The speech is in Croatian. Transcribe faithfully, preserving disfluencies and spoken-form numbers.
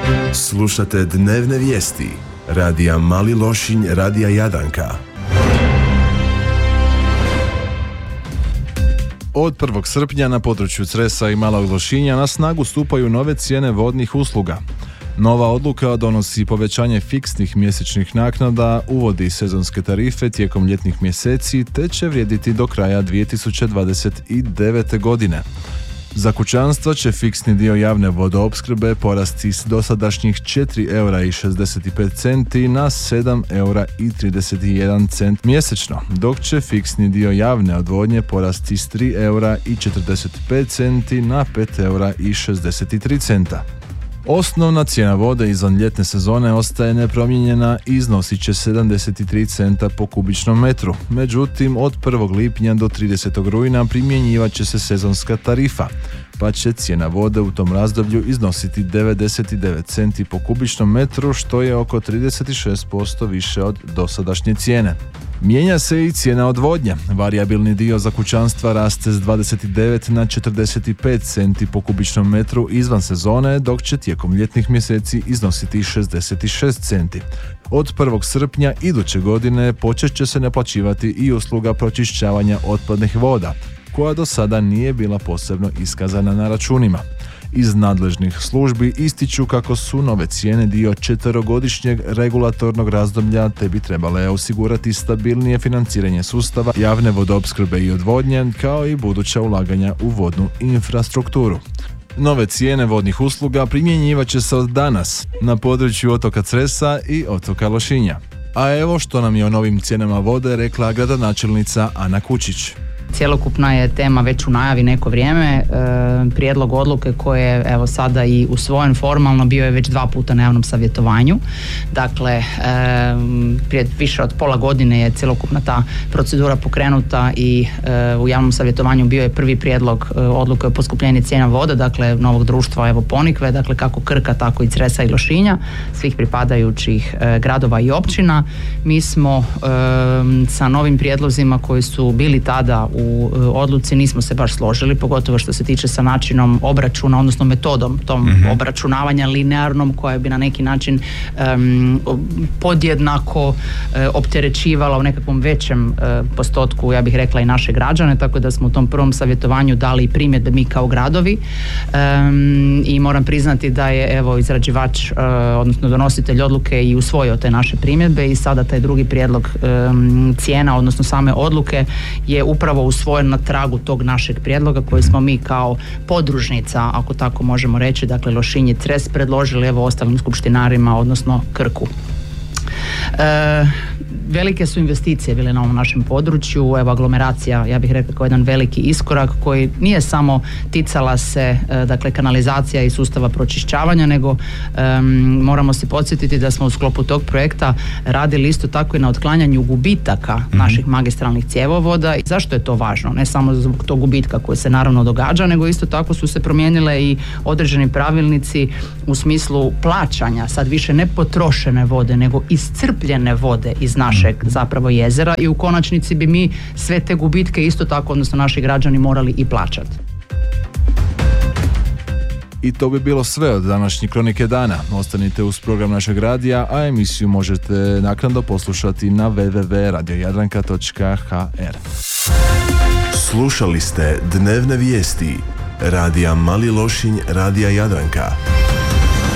Slušate dnevne vijesti radija Mali Lošinj, radija Jadranka. Od prvog srpnja na području Cresa i Malog Lošinja na snagu stupaju nove cijene vodnih usluga. Nova odluka donosi povećanje fiksnih mjesečnih naknada, uvodi sezonske tarife tijekom ljetnih mjeseci te će vrijediti do kraja dvije tisuće dvadeset devete. godine. Za kućanstva će fiksni dio javne vodoopskrbe porasti s dosadašnjih četiri eura i šezdeset pet centi na sedam eura i trideset jedan cent mjesečno, dok će fiksni dio javne odvodnje porasti s tri eura i četrdeset pet centi na pet eura i šezdeset tri centa. Osnovna cijena vode izvan ljetne sezone ostaje nepromijenjena i iznosit će sedamdeset tri centa po kubičnom metru. Međutim, od prvog lipnja do tridesetog rujna primjenjivat će se sezonska tarifa, pa će cijena vode u tom razdoblju iznositi devedeset devet centi po kubičnom metru, što je oko trideset šest posto više od dosadašnje cijene. Mijenja se i cijena odvodnje. Varijabilni dio za kućanstva raste s dvadeset devet na četrdeset pet centi po kubičnom metru izvan sezone, dok će tijekom ljetnih mjeseci iznositi šezdeset šest centi. Od prvog srpnja iduće godine počet će se naplaćivati i usluga pročišćavanja otpadnih voda, koja do sada nije bila posebno iskazana na računima. Iz nadležnih službi ističu kako su nove cijene dio četverogodišnjeg regulatornog razdoblja te bi trebale osigurati stabilnije financiranje sustava javne vodoopskrbe i odvodnje, kao i buduća ulaganja u vodnu infrastrukturu. Nove cijene vodnih usluga primjenjivat će se od danas na području otoka Cresa i otoka Lošinja. A evo što nam je o novim cijenama vode rekla gradonačelnica Ana Kučić. Cjelokupna je tema već u najavi neko vrijeme. E, prijedlog odluke koje je evo sada i usvojen formalno bio je već dva puta na javnom savjetovanju. Dakle, e, prije više od pola godine je cjelokupna ta procedura pokrenuta i e, u javnom savjetovanju bio je prvi prijedlog e, odluke o poskupljenju cijena voda, dakle novog društva evo Ponikve, dakle kako Krka tako i Cresa i Lošinja, svih pripadajućih e, gradova i općina. Mi smo e, sa novim prijedlozima koji su bili tada u odluci nismo se baš složili, pogotovo što se tiče sa načinom obračuna, odnosno metodom tom mm-hmm. obračunavanja linearnom, koja bi na neki način um, podjednako uh, opterećivala u nekakvom većem uh, postotku, ja bih rekla, i naše građane, tako da smo u tom prvom savjetovanju dali i primjedbe mi kao gradovi um, i moram priznati da je evo izrađivač, uh, odnosno donositelj odluke i usvojio te naše primjedbe i sada taj drugi prijedlog um, cijena, odnosno same odluke je upravo usvojen na tragu tog našeg prijedloga koji smo mi kao podružnica, ako tako možemo reći, dakle Lošinj i Cres, predložili evo ostalim skupštinarima, odnosno Krku. E, velike su investicije bile na ovom našem području, evo aglomeracija, ja bih rekla, kao jedan veliki iskorak koji nije samo ticala se e, dakle kanalizacija i sustava pročišćavanja, nego e, moramo se podsjetiti da smo u sklopu tog projekta radili isto tako i na otklanjanju gubitaka mm-hmm. naših magistralnih cjevovoda. I zašto je to važno? Ne samo zbog tog gubitka koji se naravno događa, nego isto tako su se promijenile i određeni pravilnici u smislu plaćanja, sad više ne potrošene vode, nego iscrpljene vode iz našeg zapravo jezera, i u konačnici bi mi sve te gubitke isto tako, odnosno naši građani, morali i plaćati. I to bi bilo sve od današnje Kronike dana. Ostanite uz program našeg radija, a emisiju možete naknadno poslušati na w w w točka radio jadranka točka h r. Slušali ste dnevne vijesti radija Mali Lošinj, radija Jadranka.